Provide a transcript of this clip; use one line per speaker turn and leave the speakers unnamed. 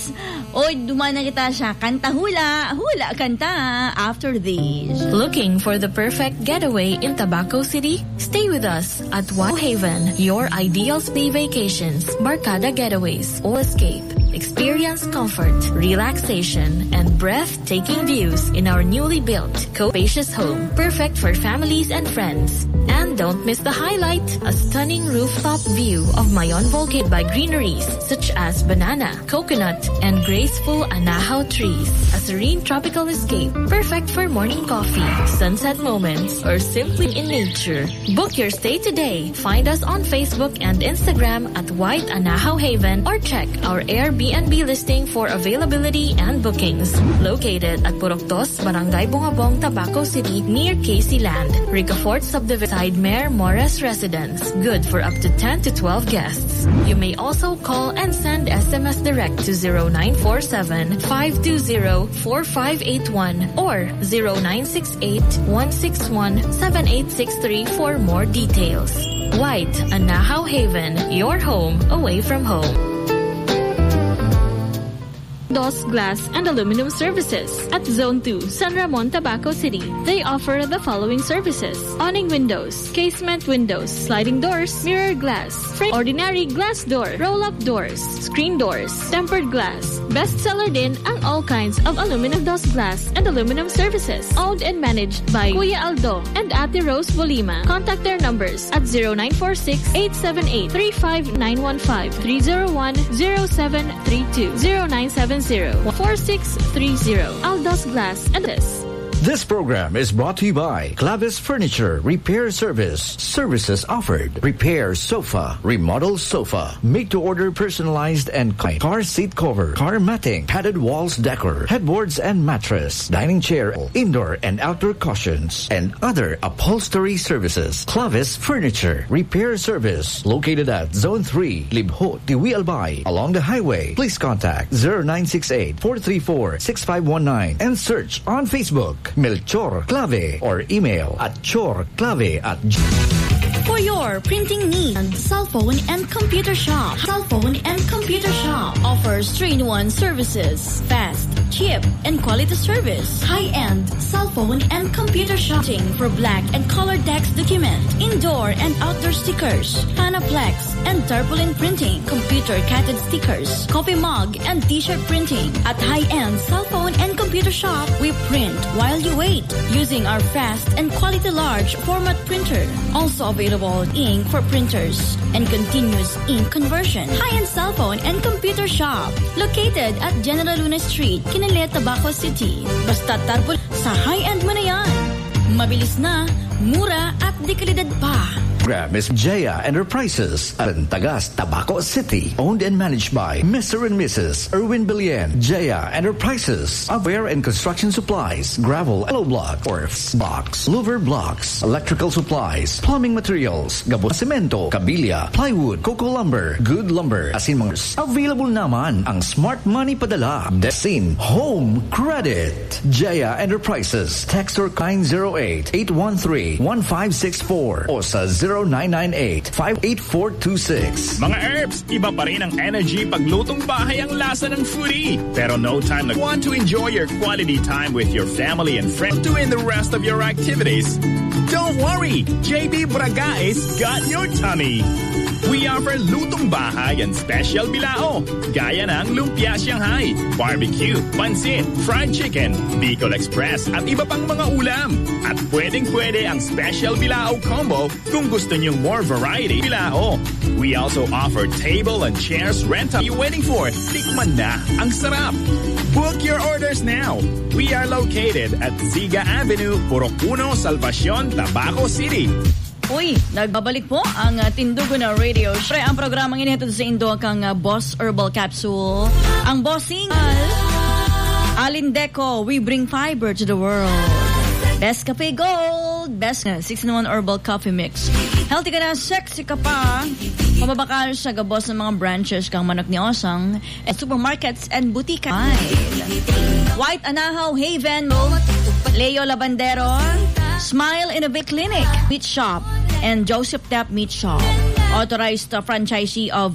Yes. O, dumana kita siya. Kanta hula. Hula kanta after these.
Looking for the perfect getaway in Tabaco City? Stay with us at White Haven, your ideal stay vacations, Barkada Getaways, or escape. Experience comfort, relaxation, and breathtaking views in our newly built, spacious home, perfect for families and friends. And don't miss the highlight, a stunning rooftop view of Mayon Volcano by greeneries such as banana, coconut, and graceful anahaw trees. A serene tropical escape, perfect for morning coffee, sunset moments, or simply in nature. Book your stay today. Find us on Facebook and Instagram at White Anahaw Haven or check our Airbnb listing for availability and bookings. Located at Puroktos, Barangay Bungabong, Tabaco City, near Casey Land, Ricafort Subdivision, side Mayor Morris Residence. Good for up to 10 to 12 guests. You may also call and send SMS direct to 0947-520-4581 or 0968-161-7863 for more details. White Anahaw Haven, your home away from home. DOS Glass and Aluminum Services at Zone 2, San Ramon, Tabaco City. They offer the following services: awning windows, casement windows, sliding doors, mirror glass, frame, ordinary glass door, roll-up doors, screen doors, tempered glass. Bestseller din ang all kinds of aluminum DOS Glass and Aluminum Services. Owned and managed by Kuya Aldo and Ate Rose Bolima. Contact their numbers at 0946-878-35915, 301-0732, 0970-4630. Aldos Glass and this.
This program is brought to you by Clavis Furniture Repair Service. Services offered: repair sofa, remodel sofa, make to order personalized and car seat cover, car matting, padded walls decor, headboards and mattress, dining chair, indoor and outdoor cushions, and other upholstery services. Clavis Furniture Repair Service, located at Zone 3, Libho, Tiwi Albay, along the highway. Please contact 0968-434-6519 and search on Facebook Melchor Clave or email at chorclave at
For your printing needs, cell phone and computer shop. Cell phone and computer shop offers 3-in-1 services, fast, cheap, and quality service. High-end cell phone and computer shopping for black and color text document, indoor and outdoor stickers, Panaplex and tarpaulin printing, computer catted stickers, coffee mug and t-shirt printing. At high-end cell phone and computer shop, we print while you wait using our fast and quality large format printer. Also available ink for printers and continuous ink conversion. High-end cell phone and computer shop located at General Luna Street, Kinalet, Tabaco City. Basta tarpul sa high-end mo na yan. Mabilis na, mura at di kalidad pa.
Miss Jaya Enterprises at Tagas, Tabaco City. Owned and managed by Mr. and Mrs. Erwin Billian. Jaya Enterprises. Wear and construction supplies, gravel, yellow block, earths, blocks, louver blocks, electrical supplies, plumbing materials, gabon, cemento, kabilya, plywood, cocoa lumber, good lumber, asimangers. Available naman ang Smart Money Padala. Desin Home Credit. Jaya Enterprises. Text or 908-813-1564 o sa 0998-58426.
Mga herbs, iba pa rin ang energy paglutong bahay ang lasa ng foodie. Pero no time na want to enjoy your quality time with your family and friends doing the rest of your activities. Don't worry, JB Bragais got your tummy. We offer lutong bahay and special bilao, gaya ng lumpia Shanghai, barbecue, pansit, fried chicken, Bicol Express at iba pang mga ulam. At pwedeng-pwede ang special bilao combo kung gusto niyong more variety bilao. We also offer table and chairs rental. What are you waiting for? Tikman na ang sarap. Book your orders now. We are located at Ziga Avenue, Purok 1, Salvacion, Tabaco City.
Uy, nagbabalik po ang Tindugo na Radio. Siyempre, ang programang inihatid sa Indo kang Boss Herbal Capsule. Ang bossing Alindeco, we bring fiber to the world. Best Cafe Gold, best 6-in-1 Herbal Coffee Mix. Healthy ka na, sexy ka pa. Mababakal sa gabos ng mga branches kang Manok ni Osang at supermarkets and butika. White Anahaw Haven, Leo Labandero, Smile Innovate Clinic, Meat Shop, and Joseph Tapp Meat Shop. Authorized franchisee of